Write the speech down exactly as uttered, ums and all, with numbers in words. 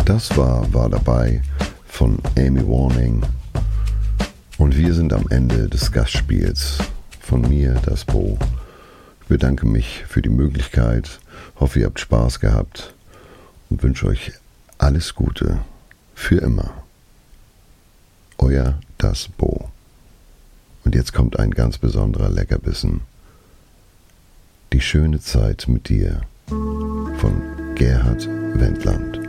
Das war War dabei von Amy Warning. Und wir sind am Ende des Gastspiels. Von mir, das Bo. Ich bedanke mich für die Möglichkeit, hoffe, ihr habt Spaß gehabt und wünsche euch alles Gute für immer. Euer das Bo. Und jetzt kommt ein ganz besonderer Leckerbissen. Die schöne Zeit mit dir von Gerhard Wendland.